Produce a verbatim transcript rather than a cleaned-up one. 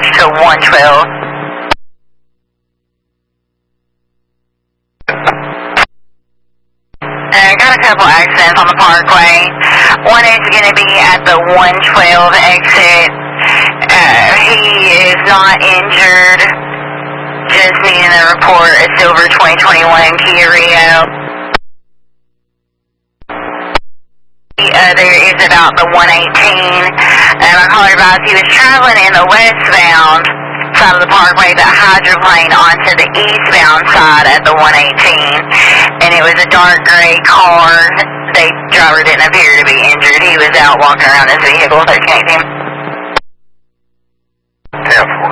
dispatched to one twelve. I got a couple accidents on the Parkway. One is going to be at the one twelve exit. Uh, he is not injured. Just needing a report, a silver twenty twenty-one Kia Rio. The other is about the one eighteen. And my caller advised he was traveling in the westbound side of the Parkway that hydroplaned onto the eastbound side at the one eighteen. And it was a dark gray car. The driver didn't appear to be injured. He was out walking around his vehicle, so it came to him. ten four.